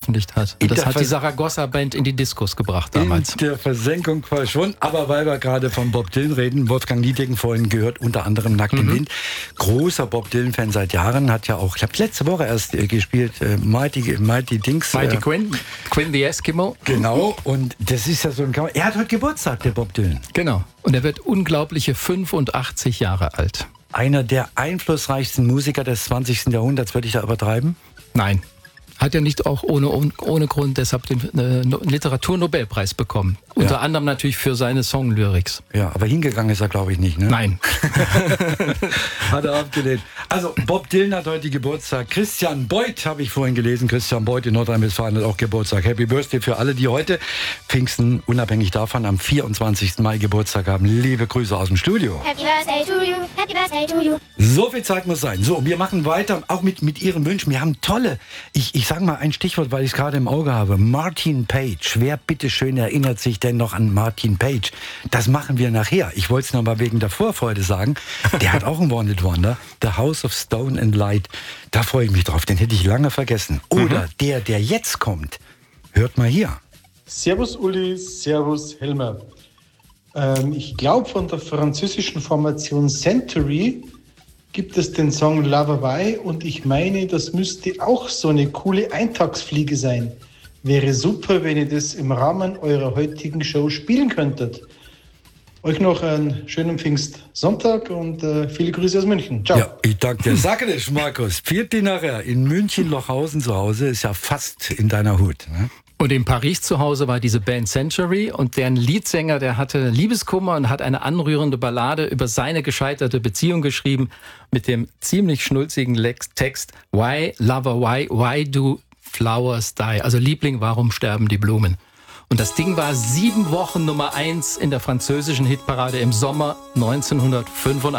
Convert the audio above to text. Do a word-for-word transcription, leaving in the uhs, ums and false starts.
veröffentlicht hat. Und das hat die Saragossa-Band in die Diskos gebracht damals. In der Versenkung verschwunden. Aber weil wir gerade von Bob Dylan reden, Wolfgang Niedecken vorhin gehört, unter anderem Nackt im Wind. Großer Bob Dylan-Fan seit Jahren, hat ja auch, ich habe letzte Woche erst äh, gespielt, äh, Mighty, Mighty Dings. Mighty äh, Quinn, Quinn the Eskimo. Genau, und das ist ja so ein... Er hat heute Geburtstag, der Bob Dylan. Genau, und er wird unglaubliche fünfundachtzig Jahre alt. Einer der einflussreichsten Musiker des zwanzigsten Jahrhunderts, würde ich da übertreiben? Nein. Hat er nicht auch ohne, ohne Grund deshalb den äh, Literaturnobelpreis bekommen. Ja. Unter anderem natürlich für seine Songlyrics. Ja, aber hingegangen ist er, glaube ich, nicht, ne? Nein. Hat er abgelehnt. Also, Bob Dylan hat heute Geburtstag. Christian Beuth, habe ich vorhin gelesen. Christian Beuth in Nordrhein-Westfalen hat auch Geburtstag. Happy Birthday für alle, die heute Pfingsten, unabhängig davon, am vierundzwanzigsten Mai Geburtstag haben. Liebe Grüße aus dem Studio. Happy Birthday to you, Happy Birthday to you. So viel Zeit muss sein. So, wir machen weiter, auch mit, mit Ihren Wünschen. Wir haben tolle, ich, ich sage mal ein Stichwort, weil ich es gerade im Auge habe. Martin Page. Wer bitteschön erinnert sich denn noch an Martin Page? Das machen wir nachher. Ich wollte es noch mal wegen der Vorfreude sagen. Der hat auch ein One-Hit-Wonder. The House of Stone and Light. Da freue ich mich drauf. Den hätte ich lange vergessen. Oder mhm. der, der jetzt kommt. Hört mal hier. Servus Uli, Servus Helmer. Ähm, ich glaube, von der französischen Formation Century gibt es den Song Love Away und ich meine, das müsste auch so eine coole Eintagsfliege sein. Wäre super, wenn ihr das im Rahmen eurer heutigen Show spielen könntet. Euch noch einen schönen Pfingstsonntag und äh, viele Grüße aus München. Ciao. Ja, ich danke dir. Sag es, Markus. Vierte nachher in München, Lochhausen zu Hause, ist ja fast in deiner Hut. Ne? Und in Paris zu Hause war diese Band Century und deren Leadsänger, der hatte Liebeskummer und hat eine anrührende Ballade über seine gescheiterte Beziehung geschrieben mit dem ziemlich schnulzigen Text Why, Lover, why, why do flowers die? Also Liebling, warum sterben die Blumen? Und das Ding war sieben Wochen Nummer eins in der französischen Hitparade im Sommer neunzehnhundertfünfundachtzig.